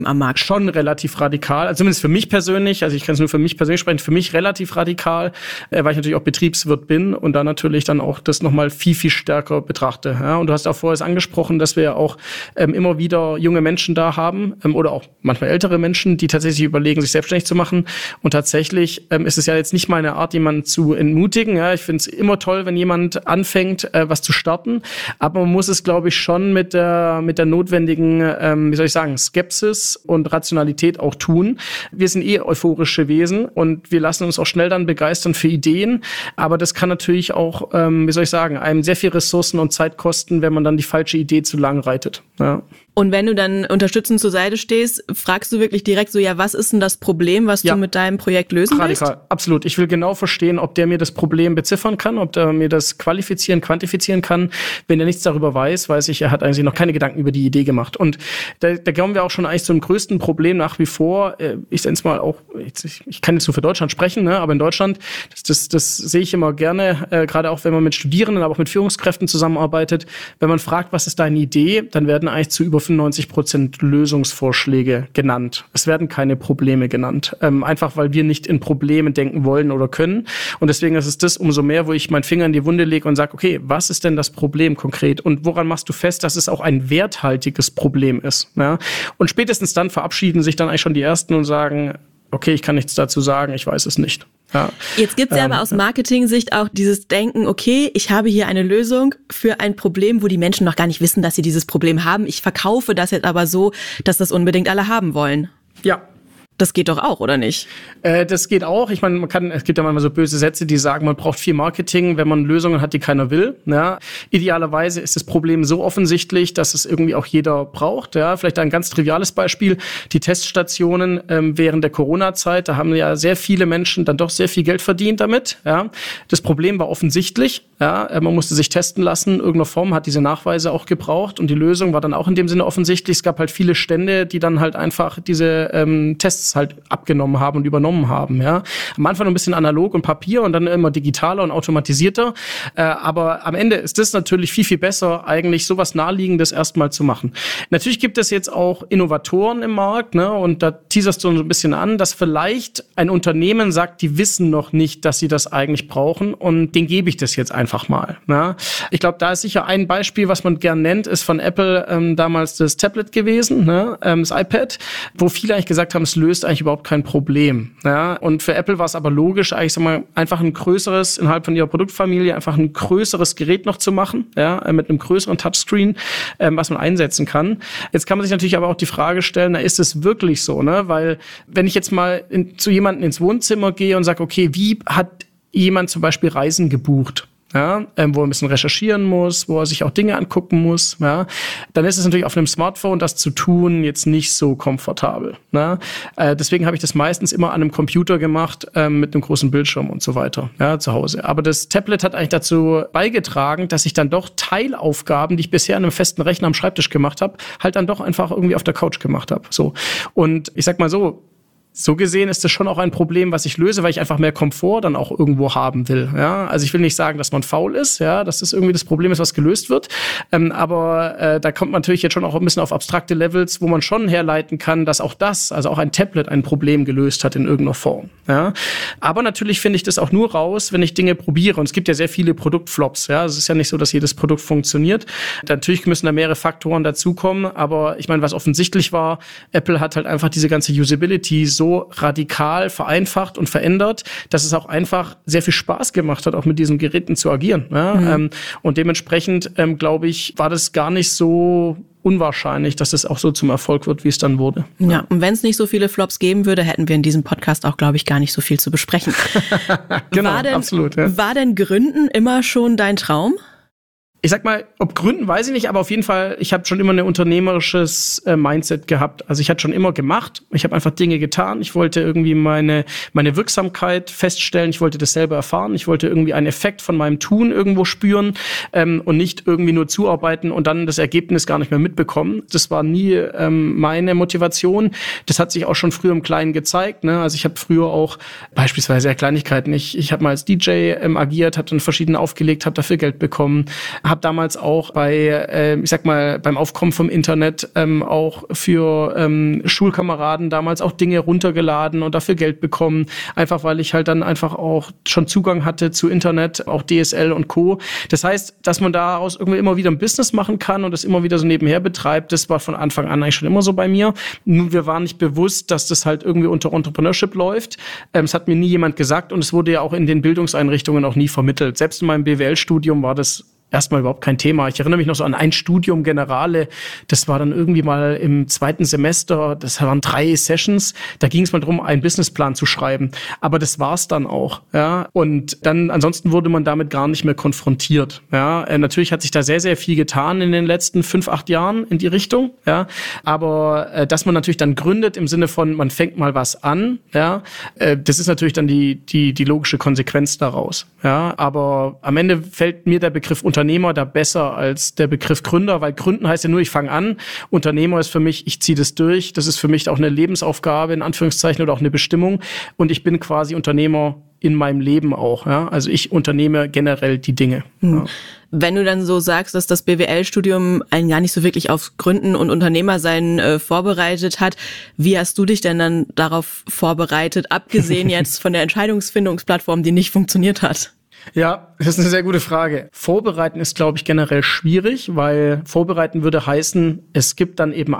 am Markt? Schon relativ radikal, also zumindest für mich persönlich, also ich kann es nur für mich persönlich sprechen, für mich relativ radikal, weil ich natürlich auch Betriebswirt bin und da natürlich dann auch das nochmal viel, viel stärker betrachte. Ja? Und du hast auch vorher angesprochen, dass wir ja auch immer wieder junge Menschen da haben oder auch manchmal ältere Menschen, die tatsächlich überlegen, sich selbstständig zu machen. Und tatsächlich ist es ja jetzt nicht meine Art, jemanden zu entmutigen. Ja? Ich finde es immer toll, wenn jemand anfängt, was zu starten. Aber man muss es, glaube ich, schon mit der notwendigen, Skepsis und Rationalität auch tun. Wir sind euphorische Wesen und wir lassen uns auch schnell dann begeistern für Ideen. Aber das kann natürlich auch, einem sehr viel Ressourcen und Zeit kosten, wenn man dann die falsche Idee zu lang reitet. Ja. Und wenn du dann unterstützend zur Seite stehst, fragst du wirklich direkt so, ja, was ist denn das Problem, was du mit deinem Projekt lösen willst? Radikal, absolut. Ich will genau verstehen, ob der mir das Problem beziffern kann, ob der mir das quantifizieren kann. Wenn er nichts darüber weiß ich, er hat eigentlich noch keine Gedanken über die Idee gemacht. Und da kommen wir auch schon eigentlich zum größten Problem nach wie vor. Ich nenne es mal auch, ich kann jetzt nur für Deutschland sprechen, ne, aber in Deutschland, das sehe ich immer gerne, gerade auch wenn man mit Studierenden, aber auch mit Führungskräften zusammenarbeitet. Wenn man fragt, was ist deine Idee, dann werden eigentlich zu über 95% Lösungsvorschläge genannt. Es werden keine Probleme genannt. Einfach, weil wir nicht in Probleme denken wollen oder können. Und deswegen ist es das umso mehr, wo ich meinen Finger in die Wunde lege und sage, okay, was ist denn das Problem konkret? Und woran machst du fest, dass es auch ein werthaltiges Problem ist? Ja? Und spätestens dann verabschieden sich dann eigentlich schon die Ersten und sagen, okay, ich kann nichts dazu sagen, ich weiß es nicht. Ja. Jetzt gibt's ja aber aus Marketing-Sicht auch dieses Denken, okay, ich habe hier eine Lösung für ein Problem, wo die Menschen noch gar nicht wissen, dass sie dieses Problem haben. Ich verkaufe das jetzt aber so, dass das unbedingt alle haben wollen. Ja. Das geht doch auch, oder nicht? Das geht auch. Ich meine, es gibt ja manchmal so böse Sätze, die sagen, man braucht viel Marketing, wenn man Lösungen hat, die keiner will. Ja. Idealerweise ist das Problem so offensichtlich, dass es irgendwie auch jeder braucht. Ja. Vielleicht ein ganz triviales Beispiel. Die Teststationen während der Corona-Zeit, da haben ja sehr viele Menschen dann doch sehr viel Geld verdient damit. Ja. Das Problem war offensichtlich. Ja. Man musste sich testen lassen. Irgendeine Form hat diese Nachweise auch gebraucht. Und die Lösung war dann auch in dem Sinne offensichtlich. Es gab halt viele Stände, die dann halt einfach diese Tests halt abgenommen haben und übernommen haben. Ja. Am Anfang noch ein bisschen analog und Papier und dann immer digitaler und automatisierter. Aber am Ende ist das natürlich viel, viel besser, eigentlich sowas Naheliegendes erstmal zu machen. Natürlich gibt es jetzt auch Innovatoren im Markt, ne, und da teaserst du so ein bisschen an, dass vielleicht ein Unternehmen sagt, die wissen noch nicht, dass sie das eigentlich brauchen und denen gebe ich das jetzt einfach mal. Ne. Ich glaube, da ist sicher ein Beispiel, was man gern nennt, ist von Apple damals das Tablet gewesen, ne, das iPad, wo viele eigentlich gesagt haben, es löst eigentlich überhaupt kein Problem. Ja? Und für Apple war es aber logisch, eigentlich einfach ein größeres, innerhalb von ihrer Produktfamilie, einfach ein größeres Gerät noch zu machen, ja? Mit einem größeren Touchscreen, was man einsetzen kann. Jetzt kann man sich natürlich aber auch die Frage stellen, ist es wirklich so? Ne? Weil wenn ich jetzt mal zu jemandem ins Wohnzimmer gehe und sage, okay, wie hat jemand zum Beispiel Reisen gebucht? Ja, wo er ein bisschen recherchieren muss, wo er sich auch Dinge angucken muss, ja, dann ist es natürlich auf einem Smartphone, das zu tun, jetzt nicht so komfortabel. Ne? Deswegen habe ich das meistens immer an einem Computer gemacht, mit einem großen Bildschirm und so weiter, ja, zu Hause. Aber das Tablet hat eigentlich dazu beigetragen, dass ich dann doch Teilaufgaben, die ich bisher an einem festen Rechner am Schreibtisch gemacht habe, halt dann doch einfach irgendwie auf der Couch gemacht habe. So. Und ich sag mal so gesehen ist das schon auch ein Problem, was ich löse, weil ich einfach mehr Komfort dann auch irgendwo haben will. Ja? Also ich will nicht sagen, dass man faul ist, ja, dass das irgendwie das Problem ist, was gelöst wird. Aber da kommt man natürlich jetzt schon auch ein bisschen auf abstrakte Levels, wo man schon herleiten kann, dass auch also auch ein Tablet ein Problem gelöst hat in irgendeiner Form. Ja? Aber natürlich finde ich das auch nur raus, wenn ich Dinge probiere. Und es gibt ja sehr viele Produktflops. Ja? Es ist ja nicht so, dass jedes Produkt funktioniert. Natürlich müssen da mehrere Faktoren dazukommen. Aber ich meine, was offensichtlich war, Apple hat halt einfach diese ganze Usability so radikal vereinfacht und verändert, dass es auch einfach sehr viel Spaß gemacht hat, auch mit diesen Geräten zu agieren. Ja? Und dementsprechend, glaube ich, war das gar nicht so unwahrscheinlich, dass es auch so zum Erfolg wird, wie es dann wurde. Ja, und wenn es nicht so viele Flops geben würde, hätten wir in diesem Podcast auch, glaube ich, gar nicht so viel zu besprechen. Genau, absolut. Ja. War denn Gründen immer schon dein Traum? Ich sag mal, ob Gründen, weiß ich nicht, aber auf jeden Fall, ich habe schon immer ein unternehmerisches Mindset gehabt. Also ich hatte schon immer gemacht. Ich habe einfach Dinge getan. Ich wollte irgendwie meine Wirksamkeit feststellen. Ich wollte das selber erfahren. Ich wollte irgendwie einen Effekt von meinem Tun irgendwo spüren und nicht irgendwie nur zuarbeiten und dann das Ergebnis gar nicht mehr mitbekommen. Das war nie meine Motivation. Das hat sich auch schon früher im Kleinen gezeigt. Ne? Also ich habe früher auch beispielsweise Kleinigkeiten. Ich habe mal als DJ agiert, habe dann verschiedene aufgelegt, habe dafür Geld bekommen, habe damals auch beim Aufkommen vom Internet auch für Schulkameraden damals auch Dinge runtergeladen und dafür Geld bekommen, einfach weil ich halt dann einfach auch schon Zugang hatte zu Internet, auch DSL und Co. Das heißt, dass man daraus irgendwie immer wieder ein Business machen kann und das immer wieder so nebenher betreibt, das war von Anfang an eigentlich schon immer so bei mir. Nur wir waren nicht bewusst, dass das halt irgendwie unter Entrepreneurship läuft. Es hat mir nie jemand gesagt und es wurde ja auch in den Bildungseinrichtungen auch nie vermittelt. Selbst in meinem BWL-Studium war das erstmal überhaupt kein Thema. Ich erinnere mich noch so an ein Studium Generale, das war dann irgendwie mal im 2. Semester, das waren 3 Sessions, da ging es mal darum, einen Businessplan zu schreiben. Aber das war's dann auch, ja. Und dann, ansonsten wurde man damit gar nicht mehr konfrontiert, ja. Natürlich hat sich da sehr, sehr viel getan in den letzten 5, 8 Jahren in die Richtung, ja. Aber dass man natürlich dann gründet im Sinne von, man fängt mal was an, ja, das ist natürlich dann die logische Konsequenz daraus, ja. Aber am Ende fällt mir der Begriff Unternehmer da besser als der Begriff Gründer, weil Gründen heißt ja nur, ich fange an. Unternehmer ist für mich, ich ziehe das durch. Das ist für mich auch eine Lebensaufgabe, in Anführungszeichen, oder auch eine Bestimmung. Und ich bin quasi Unternehmer in meinem Leben auch. Ja? Also ich unternehme generell die Dinge. Ja. Wenn du dann so sagst, dass das BWL-Studium einen gar nicht so wirklich auf Gründen und Unternehmersein vorbereitet hat, wie hast du dich denn dann darauf vorbereitet, abgesehen jetzt von der Entscheidungsfindungsplattform, die nicht funktioniert hat? Ja, das ist eine sehr gute Frage. Vorbereiten ist, glaube ich, generell schwierig, weil vorbereiten würde heißen, es gibt dann eben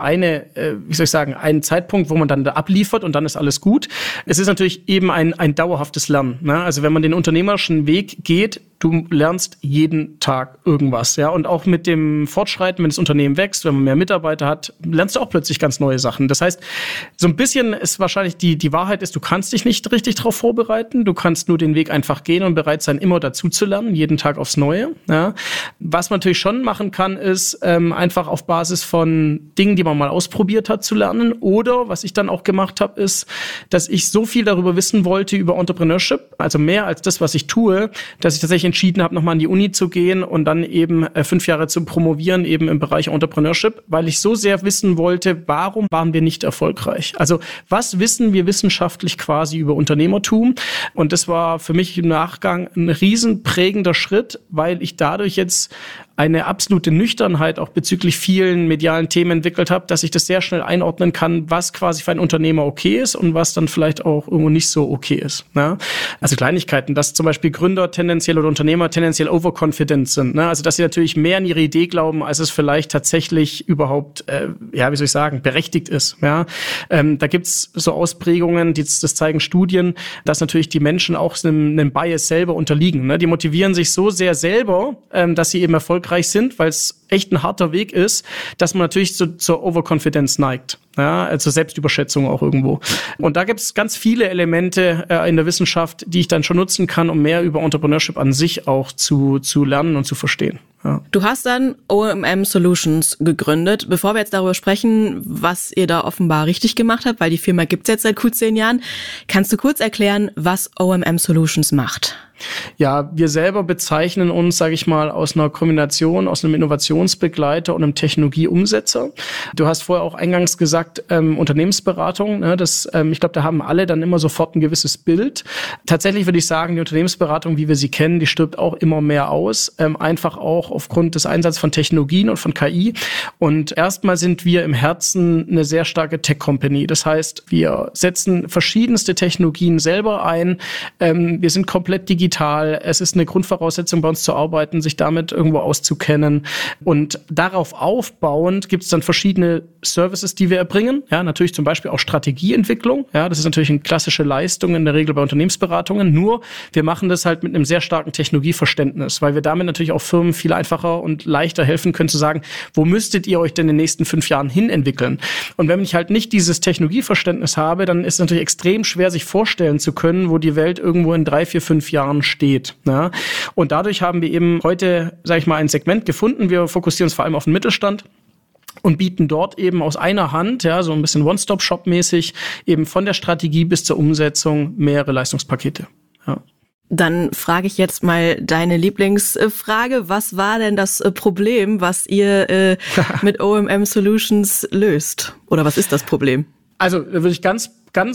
einen Zeitpunkt, wo man dann da abliefert und dann ist alles gut. Es ist natürlich eben ein dauerhaftes Lernen, ne? Also wenn man den unternehmerischen Weg geht, du lernst jeden Tag irgendwas, ja. Und auch mit dem Fortschreiten, wenn das Unternehmen wächst, wenn man mehr Mitarbeiter hat, lernst du auch plötzlich ganz neue Sachen. Das heißt, so ein bisschen ist wahrscheinlich die Wahrheit ist, du kannst dich nicht richtig darauf vorbereiten. Du kannst nur den Weg einfach gehen und bereit sein, immer dazu zu lernen, jeden Tag aufs Neue, ja. Was man natürlich schon machen kann, ist einfach auf Basis von Dingen, die man mal ausprobiert hat, zu lernen. Oder was ich dann auch gemacht habe, ist, dass ich so viel darüber wissen wollte über Entrepreneurship, also mehr als das, was ich tue, dass ich tatsächlich entschieden habe, nochmal an die Uni zu gehen und dann eben 5 Jahre zu promovieren, eben im Bereich Entrepreneurship, weil ich so sehr wissen wollte, warum waren wir nicht erfolgreich? Also was wissen wir wissenschaftlich quasi über Unternehmertum? Und das war für mich im Nachgang ein riesen prägender Schritt, weil ich dadurch jetzt eine absolute Nüchternheit auch bezüglich vielen medialen Themen entwickelt habe, dass ich das sehr schnell einordnen kann, was quasi für einen Unternehmer okay ist und was dann vielleicht auch irgendwo nicht so okay ist. Ne? Also Kleinigkeiten, dass zum Beispiel Gründer tendenziell oder Unternehmer tendenziell overconfident sind. Ne? Also dass sie natürlich mehr an ihre Idee glauben, als es vielleicht tatsächlich überhaupt, berechtigt ist. Ja? Da gibt's so Ausprägungen, das zeigen Studien, dass natürlich die Menschen auch einem Bias selber unterliegen. Ne? Die motivieren sich so sehr selber, dass sie eben erfolgreich sind, weil es echt ein harter Weg ist, dass man natürlich zur Overconfidence neigt. Ja, zur Selbstüberschätzung auch irgendwo. Und da gibt es ganz viele Elemente in der Wissenschaft, die ich dann schon nutzen kann, um mehr über Entrepreneurship an sich auch zu lernen und zu verstehen. Ja. Du hast dann OMM Solutions gegründet. Bevor wir jetzt darüber sprechen, was ihr da offenbar richtig gemacht habt, weil die Firma gibt's jetzt seit gut 10 Jahren, kannst du kurz erklären, was OMM Solutions macht? Ja, wir selber bezeichnen uns, sage ich mal, aus einer Kombination, aus einem Innovationsbegleiter und einem Technologieumsetzer. Du hast vorher auch eingangs gesagt, Unternehmensberatung, ne, ich glaube, da haben alle dann immer sofort ein gewisses Bild. Tatsächlich würde ich sagen, die Unternehmensberatung, wie wir sie kennen, die stirbt auch immer mehr aus, einfach auch aufgrund des Einsatzes von Technologien und von KI. Und erstmal sind wir im Herzen eine sehr starke Tech-Company. Das heißt, wir setzen verschiedenste Technologien selber ein. Wir sind komplett digital. Es ist eine Grundvoraussetzung bei uns zu arbeiten, sich damit irgendwo auszukennen. Und darauf aufbauend gibt es dann verschiedene Services, die wir erbringen. Ja, natürlich zum Beispiel auch Strategieentwicklung. Ja, das ist natürlich eine klassische Leistung in der Regel bei Unternehmensberatungen. Nur wir machen das halt mit einem sehr starken Technologieverständnis, weil wir damit natürlich auch Firmen viel einfacher und leichter helfen können zu sagen, wo müsstet ihr euch denn in den nächsten 5 Jahren hin entwickeln? Und wenn ich halt nicht dieses Technologieverständnis habe, dann ist es natürlich extrem schwer, sich vorstellen zu können, wo die Welt irgendwo in 3, 4, 5 Jahren steht. Ja? Und dadurch haben wir eben heute, sage ich mal, ein Segment gefunden. Wir fokussieren uns vor allem auf den Mittelstand und bieten dort eben aus einer Hand, ja, so ein bisschen One-Stop-Shop-mäßig, eben von der Strategie bis zur Umsetzung mehrere Leistungspakete. Ja. Dann frage ich jetzt mal deine Lieblingsfrage. Was war denn das Problem, was ihr mit OMM Solutions löst? Oder was ist das Problem? Also da würde ich ganz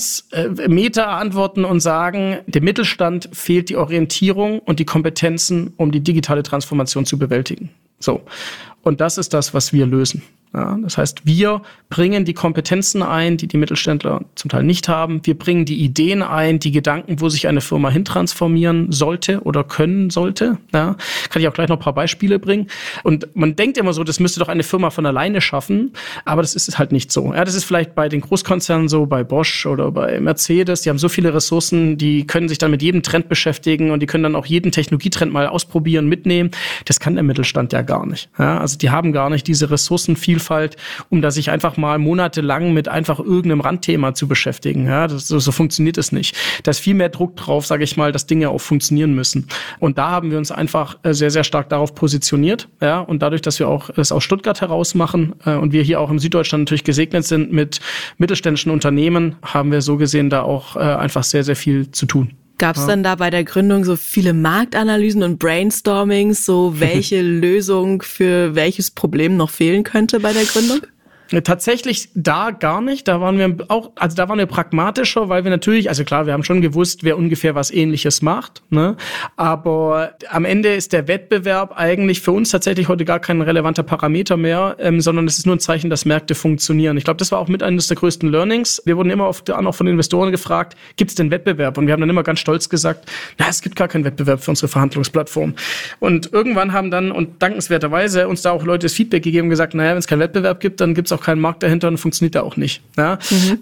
meta antworten und sagen, dem Mittelstand fehlt die Orientierung und die Kompetenzen, um die digitale Transformation zu bewältigen. So. Und das ist das, was wir lösen. Ja, das heißt, wir bringen die Kompetenzen ein, die die Mittelständler zum Teil nicht haben. Wir bringen die Ideen ein, die Gedanken, wo sich eine Firma hintransformieren sollte oder können sollte. Ja, kann ich auch gleich noch ein paar Beispiele bringen. Und man denkt immer so, das müsste doch eine Firma von alleine schaffen, aber das ist halt nicht so. Ja, das ist vielleicht bei den Großkonzernen so, bei Bosch oder bei Mercedes. Die haben so viele Ressourcen, die können sich dann mit jedem Trend beschäftigen und die können dann auch jeden Technologietrend mal ausprobieren, mitnehmen. Das kann der Mittelstand ja gar nicht. Ja, also die haben gar nicht diese Ressourcenvielfalt, um da sich einfach mal monatelang mit einfach irgendeinem Randthema zu beschäftigen. Ja, so funktioniert es nicht. Da ist viel mehr Druck drauf, sage ich mal, dass Dinge auch funktionieren müssen. Und da haben wir uns einfach sehr, sehr stark darauf positioniert. Ja, und dadurch, dass wir auch das aus Stuttgart heraus machen und wir hier auch im Süddeutschland natürlich gesegnet sind mit mittelständischen Unternehmen, haben wir so gesehen da auch einfach sehr, sehr viel zu tun. Gab es dann da bei der Gründung so viele Marktanalysen und Brainstormings, so welche Lösung für welches Problem noch fehlen könnte bei der Gründung? Tatsächlich da gar nicht. Da waren wir pragmatischer, weil wir natürlich, also klar, wir haben schon gewusst, wer ungefähr was Ähnliches macht, ne? Aber am Ende ist der Wettbewerb eigentlich für uns tatsächlich heute gar kein relevanter Parameter mehr, sondern es ist nur ein Zeichen, dass Märkte funktionieren. Ich glaube, das war auch mit eines der größten Learnings. Wir wurden immer oft auch von Investoren gefragt, gibt es denn Wettbewerb? Und wir haben dann immer ganz stolz gesagt, na, es gibt gar keinen Wettbewerb für unsere Verhandlungsplattform. Und irgendwann haben dann, und dankenswerterweise, uns da auch Leute das Feedback gegeben und gesagt, naja, wenn es keinen Wettbewerb gibt, dann gibt es auch keinen Markt dahinter und funktioniert da auch nicht. Ja?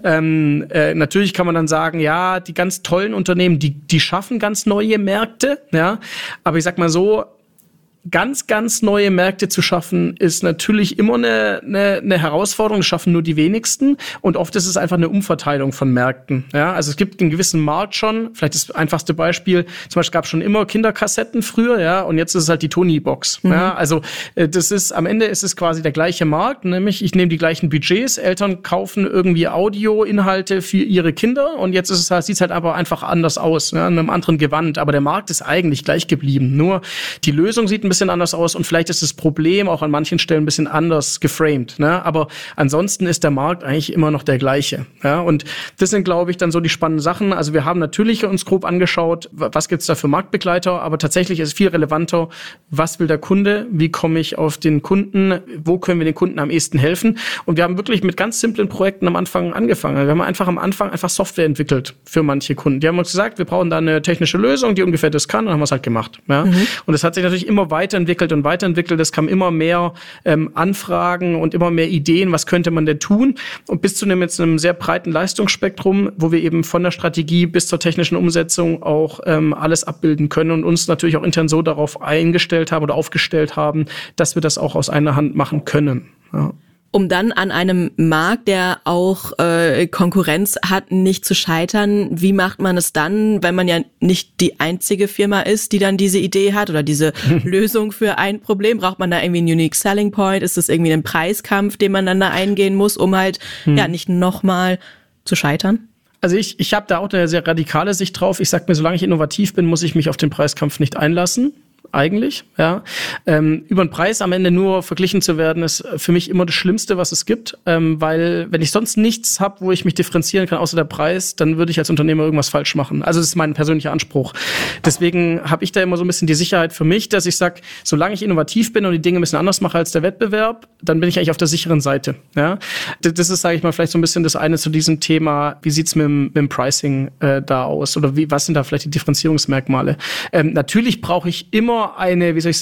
Natürlich kann man dann sagen, ja, die ganz tollen Unternehmen, die schaffen ganz neue Märkte, ja, aber ich sag mal so, ganz, ganz neue Märkte zu schaffen, ist natürlich immer eine Herausforderung. Das schaffen nur die wenigsten. Und oft ist es einfach eine Umverteilung von Märkten. Ja, also es gibt einen gewissen Markt schon. Vielleicht das einfachste Beispiel. Zum Beispiel gab es schon immer Kinderkassetten früher, ja. Und jetzt ist es halt die Tony-Box. Mhm. Ja, also am Ende ist es quasi der gleiche Markt. Nämlich, ich nehme die gleichen Budgets. Eltern kaufen irgendwie Audioinhalte für ihre Kinder. Und jetzt sieht es halt aber einfach anders aus, ja, in einem anderen Gewand. Aber der Markt ist eigentlich gleich geblieben. Nur die Lösung sieht ein bisschen anders aus und vielleicht ist das Problem auch an manchen Stellen ein bisschen anders geframed, ne? Aber ansonsten ist der Markt eigentlich immer noch der gleiche, ja? Und das sind, glaube ich, dann so die spannenden Sachen. Also wir haben natürlich uns grob angeschaut, was gibt's da für Marktbegleiter, aber tatsächlich ist es viel relevanter, was will der Kunde, wie komme ich auf den Kunden, wo können wir den Kunden am ehesten helfen? Und wir haben wirklich mit ganz simplen Projekten am Anfang angefangen. Wir haben einfach am Anfang Software entwickelt für manche Kunden. Die haben uns gesagt, wir brauchen da eine technische Lösung, die ungefähr das kann, und haben wir es halt gemacht, ja? Und es hat sich natürlich immer weiterentwickelt. Es kamen immer mehr Anfragen und immer mehr Ideen, was könnte man denn tun? Und bis zu einem sehr breiten Leistungsspektrum, wo wir eben von der Strategie bis zur technischen Umsetzung auch alles abbilden können und uns natürlich auch intern so darauf eingestellt haben oder aufgestellt haben, dass wir das auch aus einer Hand machen können. Ja. Um dann an einem Markt, der auch Konkurrenz hat, nicht zu scheitern. Wie macht man es dann, wenn man ja nicht die einzige Firma ist, die dann diese Idee hat oder diese Lösung für ein Problem? Braucht man da irgendwie einen Unique Selling Point? Ist das irgendwie ein Preiskampf, den man dann da eingehen muss, um halt ja nicht nochmal zu scheitern? Also ich habe da auch eine sehr radikale Sicht drauf. Ich sag mir, solange ich innovativ bin, muss ich mich auf den Preiskampf nicht einlassen. Eigentlich, ja. Über den Preis am Ende nur verglichen zu werden, ist für mich immer das Schlimmste, was es gibt, weil wenn ich sonst nichts habe, wo ich mich differenzieren kann, außer der Preis, dann würde ich als Unternehmer irgendwas falsch machen. Also das ist mein persönlicher Anspruch. Deswegen habe ich da immer so ein bisschen die Sicherheit für mich, dass ich sage, solange ich innovativ bin und die Dinge ein bisschen anders mache als der Wettbewerb, dann bin ich eigentlich auf der sicheren Seite. Ja. Das ist, sage ich mal, vielleicht so ein bisschen das eine zu diesem Thema, wie sieht's mit dem Pricing da aus oder was sind da vielleicht die Differenzierungsmerkmale? Natürlich brauche ich immer ein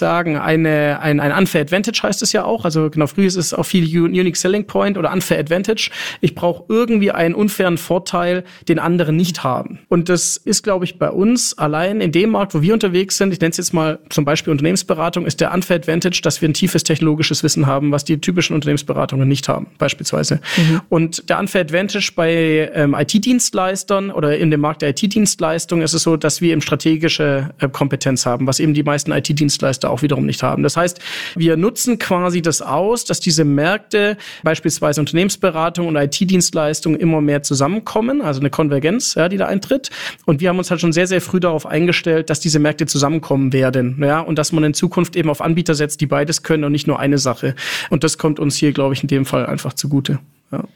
Unfair Advantage heißt es ja auch. Also genau, früher ist es auch viel Unique Selling Point oder Unfair Advantage. Ich brauche irgendwie einen unfairen Vorteil, den andere nicht haben. Und das ist, glaube ich, bei uns allein in dem Markt, wo wir unterwegs sind, ich nenne es jetzt mal zum Beispiel Unternehmensberatung, ist der Unfair Advantage, dass wir ein tiefes technologisches Wissen haben, was die typischen Unternehmensberatungen nicht haben, beispielsweise. Und der Unfair Advantage bei IT-Dienstleistern oder in dem Markt der IT-Dienstleistung ist es so, dass wir eben strategische Kompetenz haben, was eben die meisten IT-Dienstleister auch wiederum nicht haben. Das heißt, wir nutzen quasi das aus, dass diese Märkte, beispielsweise Unternehmensberatung und IT-Dienstleistung, immer mehr zusammenkommen, also eine Konvergenz, ja, die da eintritt. Und wir haben uns halt schon sehr, sehr früh darauf eingestellt, dass diese Märkte zusammenkommen werden, ja, und dass man in Zukunft eben auf Anbieter setzt, die beides können und nicht nur eine Sache. Und das kommt uns hier, glaube ich, in dem Fall einfach zugute. Ja.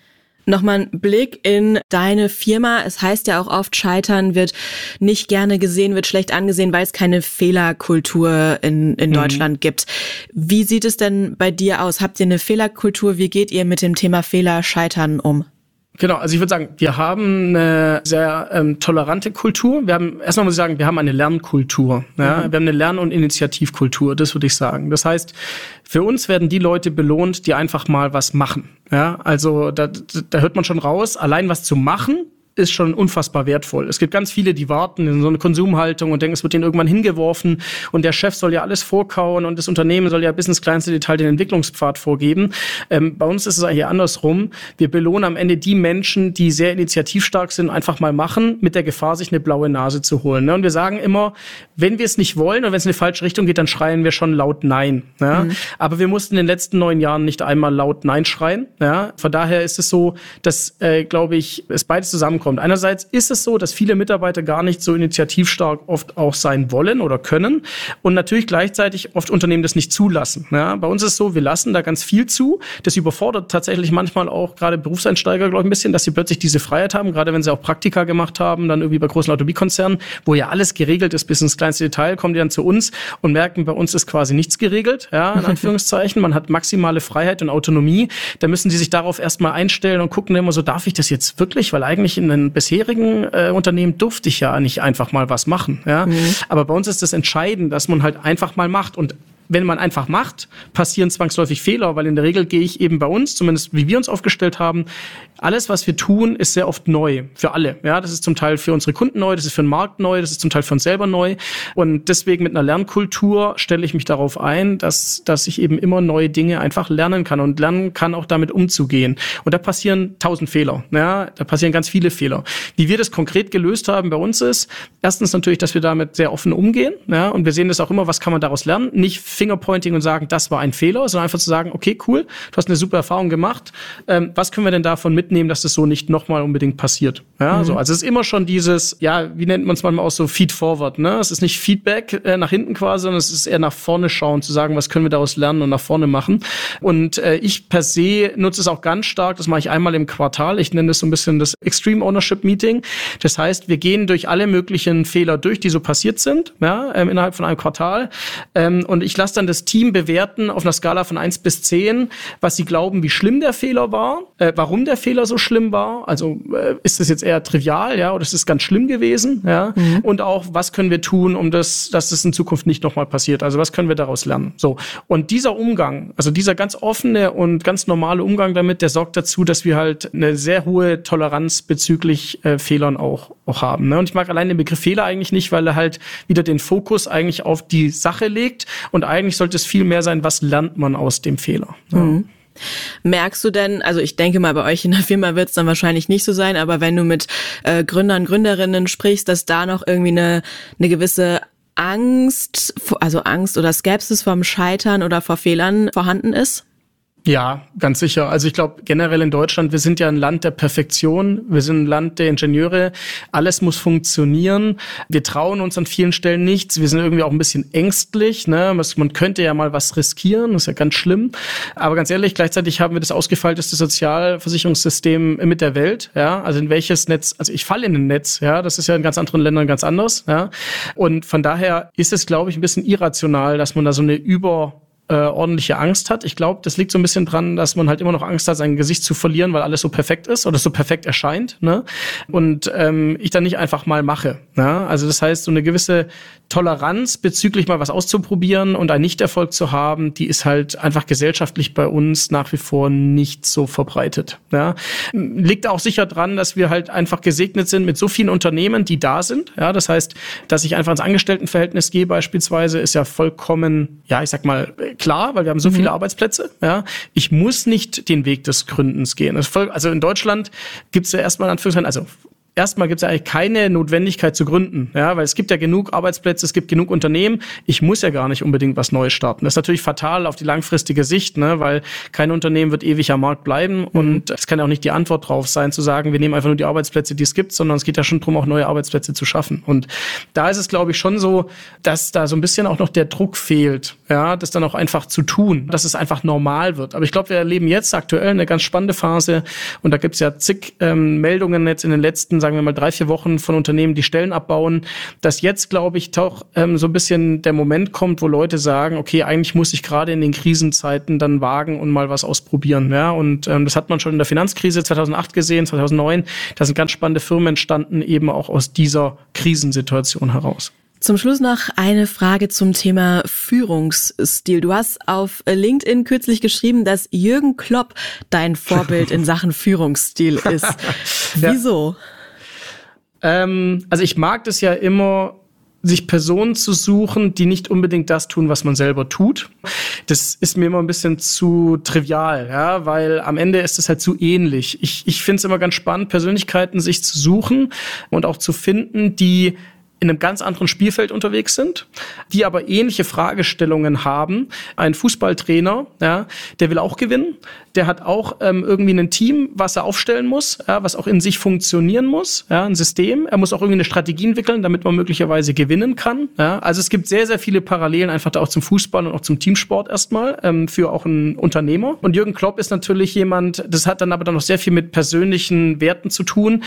Nochmal ein Blick in deine Firma. Es heißt ja auch oft, Scheitern wird nicht gerne gesehen, wird schlecht angesehen, weil es keine Fehlerkultur in Deutschland gibt. Wie sieht es denn bei dir aus? Habt ihr eine Fehlerkultur? Wie geht ihr mit dem Thema Fehler, Scheitern um? Genau, also ich würde sagen, wir haben eine sehr tolerante Kultur. Erstmal muss ich sagen, wir haben eine Lernkultur. Ja? Wir haben eine Lern- und Initiativkultur, das würde ich sagen. Das heißt, für uns werden die Leute belohnt, die einfach mal was machen. Ja? Also da hört man schon raus, allein was zu machen, ist schon unfassbar wertvoll. Es gibt ganz viele, die warten in so eine Konsumhaltung und denken, es wird denen irgendwann hingeworfen und der Chef soll ja alles vorkauen und das Unternehmen soll ja bis ins kleinste Detail den Entwicklungspfad vorgeben. Bei uns ist es eigentlich andersrum. Wir belohnen am Ende die Menschen, die sehr initiativstark sind, einfach mal machen, mit der Gefahr, sich eine blaue Nase zu holen. Und wir sagen immer, wenn wir es nicht wollen oder wenn es in eine falsche Richtung geht, dann schreien wir schon laut Nein. Aber wir mussten in den letzten 9 Jahren nicht einmal laut Nein schreien. Von daher ist es so, dass, glaube ich, es beides zusammenkommt. Einerseits ist es so, dass viele Mitarbeiter gar nicht so initiativstark oft auch sein wollen oder können und natürlich gleichzeitig oft Unternehmen das nicht zulassen. Ja, bei uns ist es so, wir lassen da ganz viel zu. Das überfordert tatsächlich manchmal auch gerade Berufseinsteiger, glaube ich, ein bisschen, dass sie plötzlich diese Freiheit haben, gerade wenn sie auch Praktika gemacht haben, dann irgendwie bei großen Automobilkonzernen, wo ja alles geregelt ist bis ins kleinste Detail, kommen die dann zu uns und merken, bei uns ist quasi nichts geregelt, ja, in Anführungszeichen. Man hat maximale Freiheit und Autonomie. Da müssen sie sich darauf erstmal einstellen und gucken immer so, darf ich das jetzt wirklich? Weil eigentlich in den bisherigen Unternehmen durfte ich ja nicht einfach mal was machen. Ja? Aber bei uns ist das entscheidend, dass man halt einfach mal macht. Und wenn man einfach macht, passieren zwangsläufig Fehler, weil in der Regel gehe ich eben bei uns, zumindest wie wir uns aufgestellt haben, alles, was wir tun, ist sehr oft neu für alle. Ja, das ist zum Teil für unsere Kunden neu, das ist für den Markt neu, das ist zum Teil für uns selber neu. Und deswegen mit einer Lernkultur stelle ich mich darauf ein, dass ich eben immer neue Dinge einfach lernen kann und lernen kann, auch damit umzugehen. Und da passieren 1000 Fehler. Ja, da passieren ganz viele Fehler. Wie wir das konkret gelöst haben bei uns ist, erstens natürlich, dass wir damit sehr offen umgehen. Ja, und wir sehen das auch immer, was kann man daraus lernen? Nicht Fingerpointing und sagen, das war ein Fehler, sondern einfach zu sagen, okay, cool, du hast eine super Erfahrung gemacht. Was können wir denn davon mitnehmen, dass das so nicht nochmal unbedingt passiert? Ja, so, also es ist immer schon dieses, ja, wie nennt man es manchmal auch so, Feed Forward, ne? Es ist nicht Feedback nach hinten quasi, sondern es ist eher nach vorne schauen, zu sagen, was können wir daraus lernen und nach vorne machen. Und ich per se nutze es auch ganz stark, das mache ich einmal im Quartal, ich nenne das so ein bisschen das Extreme Ownership Meeting. Das heißt, wir gehen durch alle möglichen Fehler durch, die so passiert sind, ja, innerhalb von einem Quartal. Und ich lasse dann das Team bewerten auf einer Skala von 1 bis 10, was sie glauben, wie schlimm der Fehler war, warum der Fehler so schlimm war. Also ist das jetzt eher trivial, ja, oder ist es ganz schlimm gewesen, ja? Und auch, was können wir tun, dass das in Zukunft nicht nochmal passiert? Also was können wir daraus lernen? So. Und dieser Umgang, also dieser ganz offene und ganz normale Umgang damit, der sorgt dazu, dass wir halt eine sehr hohe Toleranz bezüglich Fehlern auch haben. Ne? Und ich mag allein den Begriff Fehler eigentlich nicht, weil er halt wieder den Fokus eigentlich auf die Sache legt und eigentlich sollte es viel mehr sein, was lernt man aus dem Fehler. Ja. Merkst du denn, also ich denke mal, bei euch in der Firma wird es dann wahrscheinlich nicht so sein, aber wenn du mit Gründern, Gründerinnen sprichst, dass da noch irgendwie eine gewisse Angst, also Angst oder Skepsis vorm Scheitern oder vor Fehlern vorhanden ist? Ja, ganz sicher. Also ich glaube generell in Deutschland, wir sind ja ein Land der Perfektion, wir sind ein Land der Ingenieure, alles muss funktionieren. Wir trauen uns an vielen Stellen nichts, wir sind irgendwie auch ein bisschen ängstlich, ne? Man könnte ja mal was riskieren, das ist ja ganz schlimm. Aber ganz ehrlich, gleichzeitig haben wir das ausgefeilteste Sozialversicherungssystem mit der Welt, ja? Also in welches Netz, also ich falle in ein Netz, ja? Das ist ja in ganz anderen Ländern ganz anders, ja? Und von daher ist es, glaube ich, ein bisschen irrational, dass man da so eine ordentliche Angst hat. Ich glaube, das liegt so ein bisschen dran, dass man halt immer noch Angst hat, sein Gesicht zu verlieren, weil alles so perfekt ist oder so perfekt erscheint, ne? Und ich dann nicht einfach mal mache. Ne? Also das heißt, so eine gewisse Toleranz bezüglich mal was auszuprobieren und einen Nichterfolg zu haben, die ist halt einfach gesellschaftlich bei uns nach wie vor nicht so verbreitet. Ja? Liegt auch sicher dran, dass wir halt einfach gesegnet sind mit so vielen Unternehmen, die da sind. Ja? Das heißt, dass ich einfach ins Angestelltenverhältnis gehe beispielsweise, ist ja vollkommen, ja, ich sag mal, klar, weil wir haben so viele Arbeitsplätze. Ja, ich muss nicht den Weg des Gründens gehen. Also in Deutschland gibt es ja erstmal in Anführungszeichen, also erstmal gibt es eigentlich keine Notwendigkeit zu gründen, ja, weil es gibt ja genug Arbeitsplätze, es gibt genug Unternehmen. Ich muss ja gar nicht unbedingt was Neues starten. Das ist natürlich fatal auf die langfristige Sicht, ne, weil kein Unternehmen wird ewig am Markt bleiben und es kann ja auch nicht die Antwort drauf sein, zu sagen, wir nehmen einfach nur die Arbeitsplätze, die es gibt, sondern es geht ja schon darum, auch neue Arbeitsplätze zu schaffen. Und da ist es, glaube ich, schon so, dass da so ein bisschen auch noch der Druck fehlt, ja, das dann auch einfach zu tun, dass es einfach normal wird. Aber ich glaube, wir erleben jetzt aktuell eine ganz spannende Phase und da gibt es ja zig Meldungen jetzt in den letzten, sagen wir mal 3-4 Wochen von Unternehmen, die Stellen abbauen, dass jetzt, glaube ich, doch so ein bisschen der Moment kommt, wo Leute sagen, okay, eigentlich muss ich gerade in den Krisenzeiten dann wagen und mal was ausprobieren. Ja? Und das hat man schon in der Finanzkrise 2008 gesehen, 2009. Da sind ganz spannende Firmen entstanden, eben auch aus dieser Krisensituation heraus. Zum Schluss noch eine Frage zum Thema Führungsstil. Du hast auf LinkedIn kürzlich geschrieben, dass Jürgen Klopp dein Vorbild in Sachen Führungsstil ist. Wieso? Also ich mag das ja immer, sich Personen zu suchen, die nicht unbedingt das tun, was man selber tut. Das ist mir immer ein bisschen zu trivial, ja, weil am Ende ist es halt zu ähnlich. Ich finde es immer ganz spannend, Persönlichkeiten sich zu suchen und auch zu finden, die in einem ganz anderen Spielfeld unterwegs sind, die aber ähnliche Fragestellungen haben. Ein Fußballtrainer, ja, der will auch gewinnen. Der hat auch irgendwie ein Team, was er aufstellen muss, ja, was auch in sich funktionieren muss, ja, ein System. Er muss auch irgendwie eine Strategie entwickeln, damit man möglicherweise gewinnen kann. Ja. Also es gibt sehr, sehr viele Parallelen einfach da auch zum Fußball und auch zum Teamsport erstmal, für auch einen Unternehmer. Und Jürgen Klopp ist natürlich jemand, das hat dann aber noch sehr viel mit persönlichen Werten zu tun.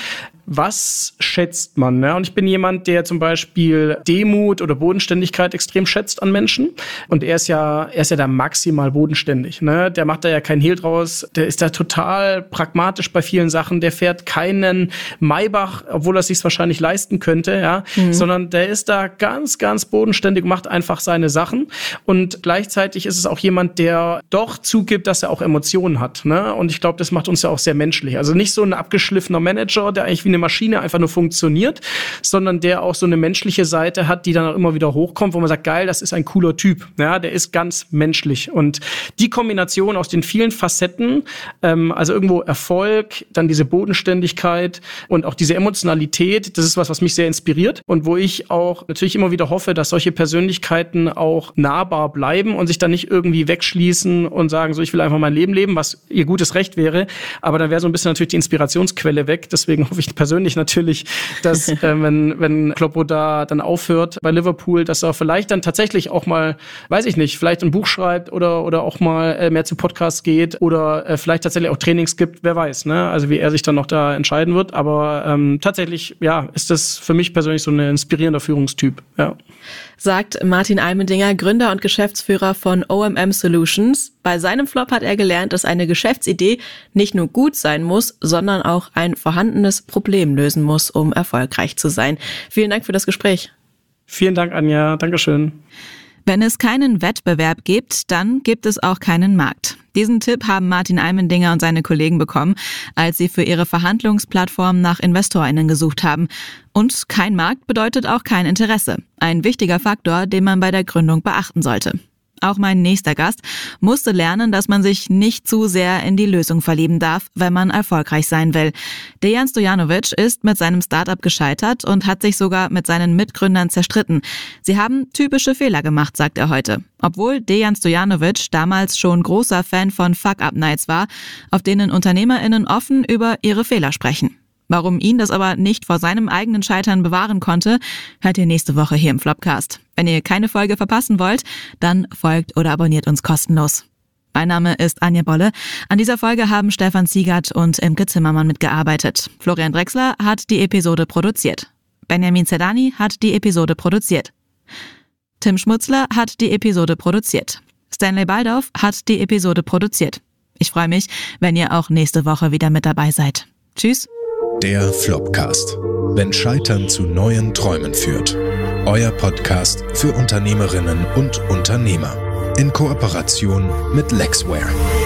Was schätzt man? Ja? Und ich bin jemand, der zum Beispiel Demut oder Bodenständigkeit extrem schätzt an Menschen. Und er ist ja da maximal bodenständig. Ne? Der macht da ja kein Hehl draus. Der ist da total pragmatisch bei vielen Sachen. Der fährt keinen Maybach, obwohl er es sich wahrscheinlich leisten könnte, ja, sondern der ist da ganz, ganz bodenständig, macht einfach seine Sachen. Und gleichzeitig ist es auch jemand, der doch zugibt, dass er auch Emotionen hat. Ne? Und ich glaube, das macht uns ja auch sehr menschlich. Also nicht so ein abgeschliffener Manager, der eigentlich wie eine Maschine einfach nur funktioniert, sondern der auch so eine menschliche Seite hat, die dann auch immer wieder hochkommt, wo man sagt, geil, das ist ein cooler Typ. Ja, der ist ganz menschlich. Und die Kombination aus den vielen Facetten, also irgendwo Erfolg, dann diese Bodenständigkeit und auch diese Emotionalität, das ist was mich sehr inspiriert und wo ich auch natürlich immer wieder hoffe, dass solche Persönlichkeiten auch nahbar bleiben und sich dann nicht irgendwie wegschließen und sagen, so, ich will einfach mein Leben leben, was ihr gutes Recht wäre, aber dann wäre so ein bisschen natürlich die Inspirationsquelle weg. Deswegen hoffe ich persönlich natürlich, dass wenn Kloppo da dann aufhört bei Liverpool, dass er vielleicht dann tatsächlich auch mal, weiß ich nicht, vielleicht ein Buch schreibt oder auch mal mehr zu Podcasts geht oder vielleicht tatsächlich auch Trainings gibt, wer weiß, ne? Also wie er sich dann noch da entscheiden wird. Aber tatsächlich, ja, ist das für mich persönlich so ein inspirierender Führungstyp, ja. Sagt Martin Almendinger, Gründer und Geschäftsführer von OMM Solutions. Bei seinem Flop hat er gelernt, dass eine Geschäftsidee nicht nur gut sein muss, sondern auch ein vorhandenes Problem lösen muss, um erfolgreich zu sein. Vielen Dank für das Gespräch. Vielen Dank, Anja. Dankeschön. Wenn es keinen Wettbewerb gibt, dann gibt es auch keinen Markt. Diesen Tipp haben Martin Almendinger und seine Kollegen bekommen, als sie für ihre Verhandlungsplattform nach InvestorInnen gesucht haben. Und kein Markt bedeutet auch kein Interesse. Ein wichtiger Faktor, den man bei der Gründung beachten sollte. Auch mein nächster Gast musste lernen, dass man sich nicht zu sehr in die Lösung verlieben darf, wenn man erfolgreich sein will. Dejan Stojanovic ist mit seinem Startup gescheitert und hat sich sogar mit seinen Mitgründern zerstritten. Sie haben typische Fehler gemacht, sagt er heute. Obwohl Dejan Stojanovic damals schon großer Fan von Fuck-Up-Nights war, auf denen UnternehmerInnen offen über ihre Fehler sprechen. Warum ihn das aber nicht vor seinem eigenen Scheitern bewahren konnte, hört ihr nächste Woche hier im Flopcast. Wenn ihr keine Folge verpassen wollt, dann folgt oder abonniert uns kostenlos. Mein Name ist Anja Bolle. An dieser Folge haben Stefan Ziegert und Imke Zimmermann mitgearbeitet. Florian Drexler hat die Episode produziert. Benjamin Zerdani hat die Episode produziert. Tim Schmutzler hat die Episode produziert. Stanley Baldauf hat die Episode produziert. Ich freue mich, wenn ihr auch nächste Woche wieder mit dabei seid. Tschüss. Der Flopcast. Wenn Scheitern zu neuen Träumen führt. Euer Podcast für Unternehmerinnen und Unternehmer. In Kooperation mit Lexware.